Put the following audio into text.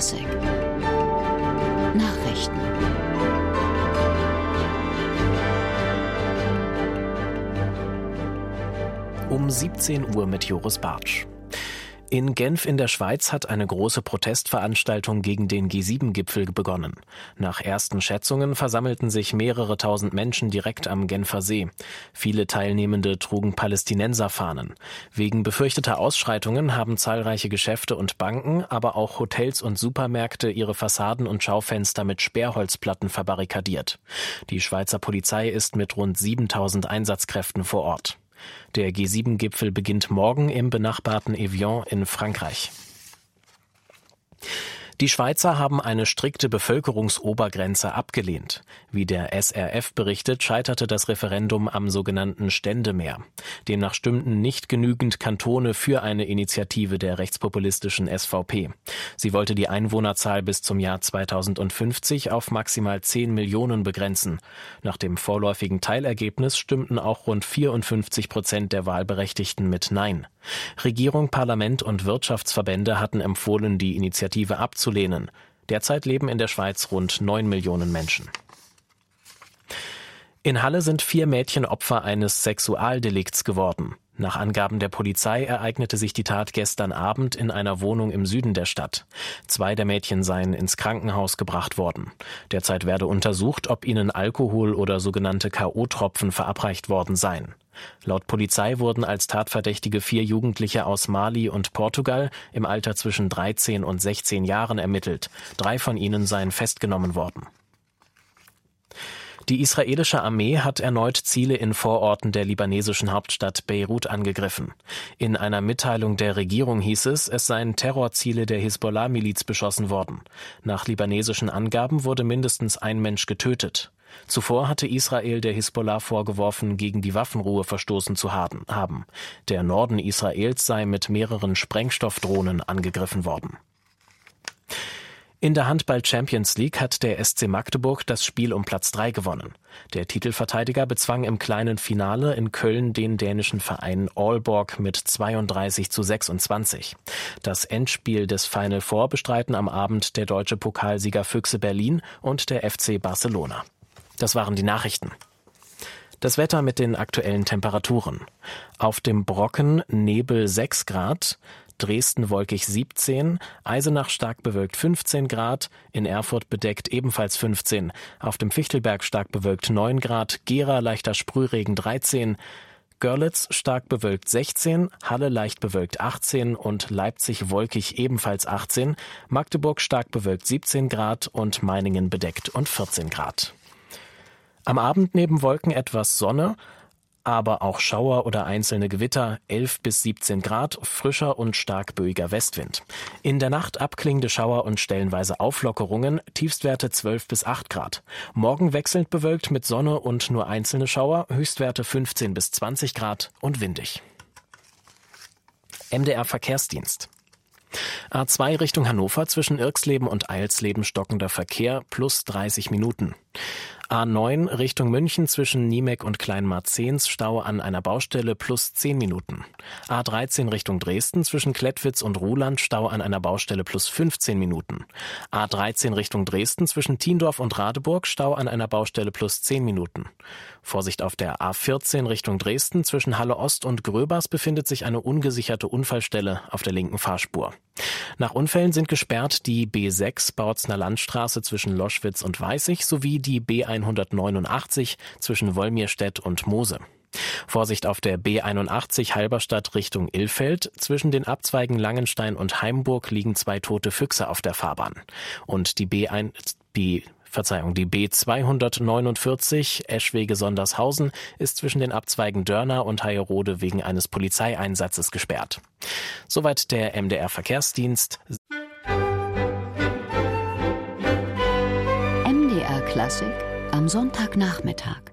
Klassik. Nachrichten. Um 17 Uhr mit Joris Bartsch. In Genf in der Schweiz hat eine große Protestveranstaltung gegen den G7-Gipfel begonnen. Nach ersten Schätzungen versammelten sich mehrere tausend Menschen direkt am Genfer See. Viele Teilnehmende trugen Palästinenserfahnen. Wegen befürchteter Ausschreitungen haben zahlreiche Geschäfte und Banken, aber auch Hotels und Supermärkte ihre Fassaden und Schaufenster mit Sperrholzplatten verbarrikadiert. Die Schweizer Polizei ist mit rund 7000 Einsatzkräften vor Ort. Der G7-Gipfel beginnt morgen im benachbarten Evian in Frankreich. Die Schweizer haben eine strikte Bevölkerungsobergrenze abgelehnt. Wie der SRF berichtet, scheiterte das Referendum am sogenannten Ständemeer. Demnach stimmten nicht genügend Kantone für eine Initiative der rechtspopulistischen SVP. Sie wollte die Einwohnerzahl bis zum Jahr 2050 auf maximal 10 Millionen begrenzen. Nach dem vorläufigen Teilergebnis stimmten auch rund 54% der Wahlberechtigten mit Nein. Regierung, Parlament und Wirtschaftsverbände hatten empfohlen, die Initiative abzulehnen. Derzeit leben in der Schweiz rund 9 Millionen Menschen. In Halle sind 4 Mädchen Opfer eines Sexualdelikts geworden. Nach Angaben der Polizei ereignete sich die Tat gestern Abend in einer Wohnung im Süden der Stadt. 2 der Mädchen seien ins Krankenhaus gebracht worden. Derzeit werde untersucht, ob ihnen Alkohol oder sogenannte K.O.-Tropfen verabreicht worden seien. Laut Polizei wurden als Tatverdächtige 4 Jugendliche aus Mali und Portugal im Alter zwischen 13 und 16 Jahren ermittelt. 3 von ihnen seien festgenommen worden. Die israelische Armee hat erneut Ziele in Vororten der libanesischen Hauptstadt Beirut angegriffen. In einer Mitteilung der Regierung hieß es seien Terrorziele der Hisbollah-Miliz beschossen worden. Nach libanesischen Angaben wurde mindestens ein Mensch getötet. Zuvor hatte Israel der Hisbollah vorgeworfen, gegen die Waffenruhe verstoßen zu haben. Der Norden Israels sei mit mehreren Sprengstoffdrohnen angegriffen worden. In der Handball-Champions League hat der SC Magdeburg das Spiel um Platz 3 gewonnen. Der Titelverteidiger bezwang im kleinen Finale in Köln den dänischen Verein Aalborg mit 32:26. Das Endspiel des Final Four bestreiten am Abend der deutsche Pokalsieger Füchse Berlin und der FC Barcelona. Das waren die Nachrichten. Das Wetter mit den aktuellen Temperaturen. Auf dem Brocken Nebel 6 Grad, Dresden wolkig 17, Eisenach stark bewölkt 15 Grad, in Erfurt bedeckt ebenfalls 15, auf dem Fichtelberg stark bewölkt 9 Grad, Gera leichter Sprühregen 13, Görlitz stark bewölkt 16, Halle leicht bewölkt 18 und Leipzig wolkig ebenfalls 18, Magdeburg stark bewölkt 17 Grad und Meiningen bedeckt und 14 Grad. Am Abend neben Wolken etwas Sonne, aber auch Schauer oder einzelne Gewitter, 11 bis 17 Grad, frischer und stark böiger Westwind. In der Nacht abklingende Schauer und stellenweise Auflockerungen, Tiefstwerte 12 bis 8 Grad. Morgen wechselnd bewölkt mit Sonne und nur einzelne Schauer, Höchstwerte 15 bis 20 Grad und windig. MDR Verkehrsdienst. A2 Richtung Hannover zwischen Irxleben und Eilsleben stockender Verkehr plus 30 Minuten. A9 Richtung München zwischen Niemek und Kleinmarzens Stau an einer Baustelle plus 10 Minuten. A13 Richtung Dresden zwischen Klettwitz und Ruhland Stau an einer Baustelle plus 15 Minuten. A13 Richtung Dresden zwischen Tiendorf und Radeburg Stau an einer Baustelle plus 10 Minuten. Vorsicht auf der A14 Richtung Dresden zwischen Halle Ost und Gröbers befindet sich eine ungesicherte Unfallstelle auf der linken Fahrspur. Nach Unfällen sind gesperrt die B6 Bautzner Landstraße zwischen Loschwitz und Weißig sowie die B189 zwischen Wolmirstedt und Moose. Vorsicht auf der B81 Halberstadt Richtung Ilfeld. Zwischen den Abzweigen Langenstein und Heimburg liegen 2 tote Füchse auf der Fahrbahn. Und die B249 Eschwege-Sondershausen ist zwischen den Abzweigen Dörner und Heierode wegen eines Polizeieinsatzes gesperrt. Soweit der MDR Verkehrsdienst. MDR Klassik am Sonntagnachmittag.